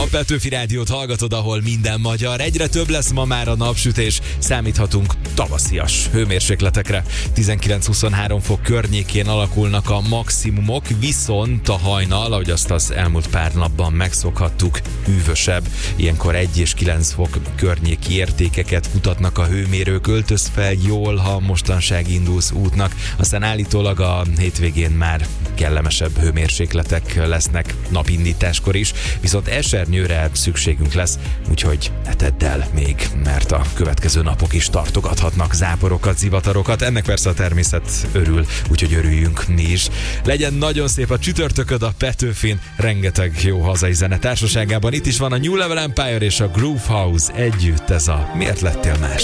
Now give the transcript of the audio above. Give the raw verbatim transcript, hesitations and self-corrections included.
A Petőfi Rádiót hallgatod, ahol minden magyar. Egyre több lesz ma már a napsütés. Számíthatunk tavaszias hőmérsékletekre. tizenkilenc-huszonhárom fok környékén alakulnak a maximumok, viszont a hajnal, ahogy azt az elmúlt pár napban megszokhattuk, hűvösebb. Ilyenkor egy és kilenc fok környéki értékeket mutatnak a hőmérők. Öltöz fel jól, ha mostanság indulsz útnak. Aztán állítólag a hétvégén már kellemesebb hőmérsékletek lesznek napindításkor is, viszont esernyőre szükségünk lesz, úgyhogy ne tedd el még, mert a következő napok is tartogathatnak záporokat, zivatarokat. Ennek persze a természet örül, úgyhogy örüljünk mi is. Legyen nagyon szép a csütörtököd a Petőfin, rengeteg jó hazai zene társaságában. Itt is van a New Level Empire és a Groove House együtt, ez a Miért lettél más?